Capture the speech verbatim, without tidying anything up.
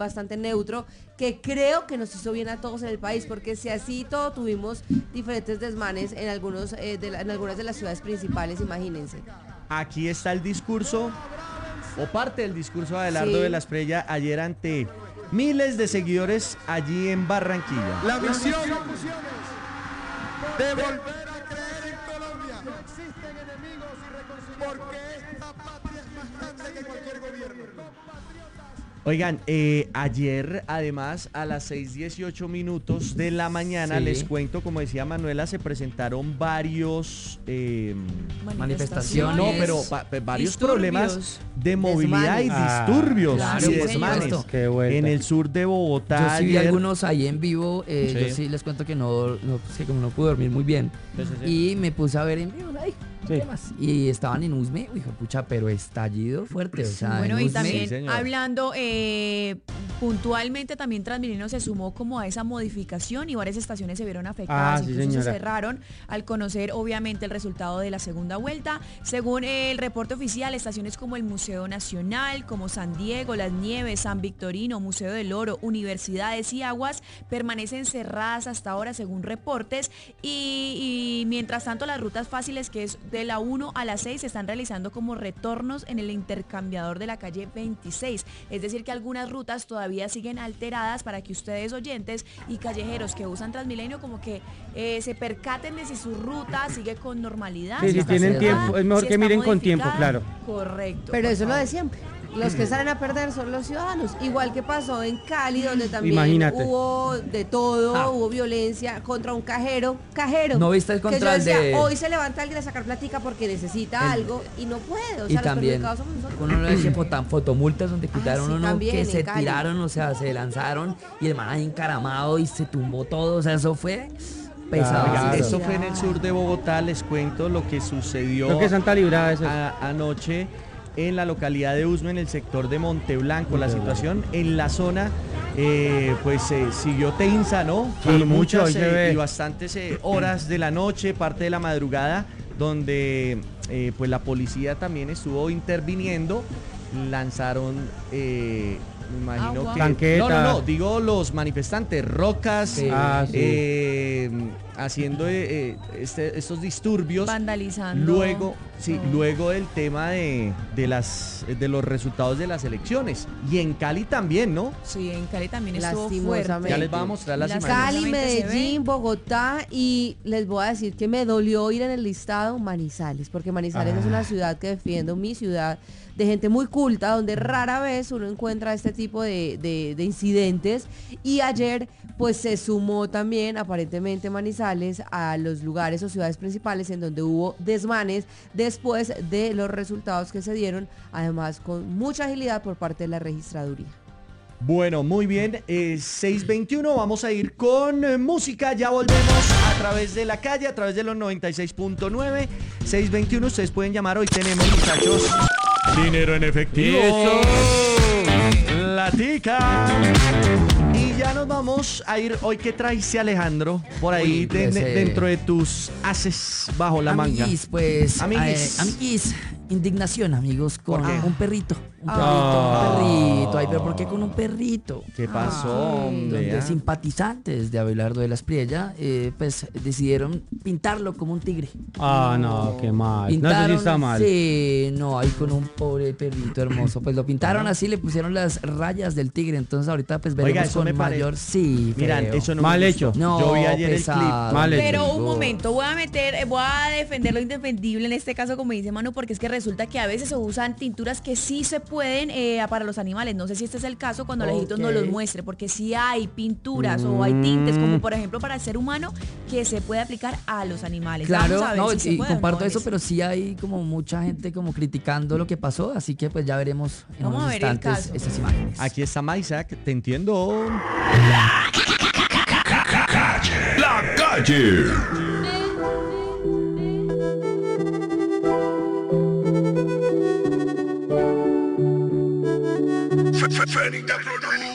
bastante neutro, que creo que nos hizo bien a todos en el país, porque si así todo tuvimos diferentes desmanes en algunos eh, de la, en algunas de las ciudades principales, imagínense. Aquí está el discurso, o parte del discurso de Abelardo Sí. de la Espriella ayer ante miles de seguidores allí en Barranquilla. La misión de volver a creer en Colombia. No existen enemigos irreconciliables. Porque esta patria es más grande que cualquier gobierno. Oigan, eh, ayer además a las seis dieciocho minutos de la mañana, Sí. les cuento, como decía Manuela, se presentaron varios eh, Manifestaciones. no, pero va- va- varios Disturbios. problemas de movilidad y Ah, disturbios claro, y por desmanes supuesto. Qué vuelta. en el sur de Yo Bogotá. sí vi ayer. algunos ahí en vivo, eh, Sí. yo sí les cuento que no, no pues que como no pude dormir muy bien, Sí, sí, sí. y me puse a ver en vivo, ay, Sí. ¿qué más? Y estaban en Usme, hijo de pucha, pero estallido fuerte, o sea, Bueno, en y Usme. también Sí, señor. hablando eh, puntualmente, también Transmilenio se sumó como a esa modificación y varias estaciones se vieron afectadas, Ah, sí, incluso se señora. cerraron al conocer obviamente el resultado de la segunda vuelta. Según el reporte oficial, estaciones como el Museo Nacional, como San Diego, Las Nieves, San Victorino, Museo del Oro, universidades y aguas permanecen cerradas hasta ahora según reportes y, y mientras tanto las rutas fáciles, que es de la uno a la seis, se están realizando como retornos en el intercambiador de la calle veintiséis, es decir que algunas rutas todavía siguen alteradas para que ustedes oyentes y callejeros que usan Transmilenio como que eh, se percaten de si su ruta sigue con normalidad. Sí, si está tienen cerrada, tiempo, es mejor si que está miren con tiempo, modificada. claro. Correcto. Pero por eso es lo de favor. siempre. Los que salen a perder son los ciudadanos. Igual que pasó en Cali, donde también Imagínate. hubo de todo, Ah. hubo violencia contra un cajero. Cajero. ¿No viste el Que yo contra el decía, de- hoy se levanta alguien a sacar platica porque necesita El- algo y no puede. O Y sea, los también, perjudicados somos nosotros. uno le decía fotan- fotomultas donde quitaron sí, uno también, que en se Cali. tiraron, o sea, se lanzaron y el man ahí encaramado y se tumbó todo, o sea, eso fue pesado. Claro. Oigan, Sí, eso sí. fue en el sur de Bogotá, les cuento lo que sucedió Creo que Santa Librada es eso. a- anoche en la localidad de Usme, en el sector de Monteblanco. La Monteblanco. situación en la zona eh, pues eh, siguió tensa, ¿no? Sí, A mucho, muchas ahí se eh, ve. y bastantes eh, horas de la noche, parte de la madrugada, donde eh, pues la policía también estuvo interviniendo. Lanzaron eh, me imagino Agua. que Tanqueta. no, no, no, digo los manifestantes, rocas, Sí. Ah, sí. eh, haciendo eh, eh, este- estos disturbios. Vandalizando. Luego, sí, todo. luego del tema de, de las de los resultados de las elecciones. Y en Cali también, ¿no? Sí, en Cali también estuvo Lastimosamente. fuerte. Ya les voy a mostrar las Las imágenes. Cali, Lastimosamente se Medellín, Bogotá y les voy a decir que me dolió ir en el listado Manizales, porque Manizales Ah. es una ciudad que defiendo, mi ciudad, de gente muy culta, donde rara vez uno encuentra este tipo de, de- de incidentes y ayer pues se sumó también aparentemente Manizales a los lugares o ciudades principales en donde hubo desmanes después de los resultados que se dieron, además con mucha agilidad por parte de la registraduría. Bueno, muy bien. Eh, seis veintiuno, vamos a ir con eh, música. Ya volvemos a través de la calle, a través de los noventa y seis punto nueve. seis veintiuno, ustedes pueden llamar. Hoy tenemos, muchachos, dinero en efectivo. La tica. Y ya nos vamos a ir. Hoy, ¿qué traiste, Alejandro? Por ahí, Uy, de- pues, de- eh, dentro de tus haces bajo la manga. Amiguis, pues, Amiguis. eh, amiguis, indignación, amigos, con ¿Por qué? un perrito. Un Ah. perrito, un perrito. Ay, pero ¿por qué con un perrito? ¿Qué pasó, Ah, hombre? Donde ah? simpatizantes de Abelardo de la Espriella, eh, pues decidieron pintarlo como un tigre. Ah, no, qué mal. No, eso sí Pintaron, está mal. sí, no, ahí con un pobre perrito hermoso. Pues lo pintaron así, le pusieron las rayas del tigre. Entonces ahorita pues veremos Oiga, eso con me pare- mayor. Sí, Miran, feo. eso no Mal me gustó. hecho. No, Yo vi ayer pesado. el clip. Mal hecho. Pero un amigo. momento, voy a meter, eh, voy a defender lo indefendible en este caso, como dice Manu, porque es que resulta que a veces se usan tinturas que sí se pueden eh, para los animales. No sé si este es el caso cuando Alejitos nos los Ok. muestre, porque sí hay pinturas o hay tintes, como por ejemplo para el ser humano, que se puede aplicar a los animales. Claro, Vamos a ver no, si se y puede o comparto no, eso, Alex. pero sí hay como mucha gente como criticando lo que pasó, así que pues ya veremos en Vamos a unos ver el instantes caso. estas imágenes. Aquí está Maisak, te entiendo. La calle. Fénix Production.